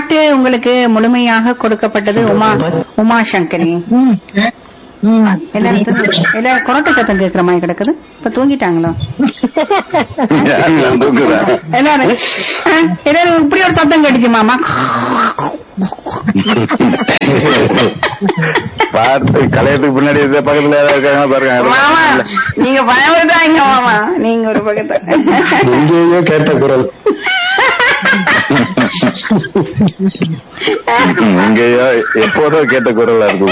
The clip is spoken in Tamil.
பாட்டு உங்களுக்கு முழுமையாக கொடுக்கப்பட்டது உமா சங்கரி. எல்லாரும் கொரட்ட சத்தம் கேட்கிற மாதிரி கிடக்குது. இப்ப தூங்கிட்டாங்களோ எல்லாரும்? எல்லாரும் இப்படி ஒரு சத்தம் கேட்டுச்சு மாமா. பாட்டு கலையத்துக்கு பின்னாடி பக்கத்துல இருக்காங்க பாருங்க மாமா. நீங்க பயமுறுத்தாங்க மாமா. நீங்க ஒரு பக்கத்தை எங்கேயோ கேட்ட குரல், எங்கேயோ எப்போதோ கேட்ட குரலா இருக்கு.